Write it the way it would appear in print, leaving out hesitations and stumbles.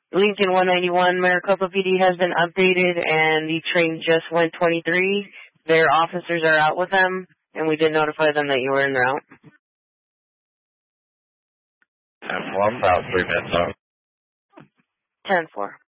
Lincoln 191, Maricopa PD has been updated, and the train just went 23. Their officers are out with them, and we did notify them that you were en route. 10-4, about 3 minutes out. 10-4.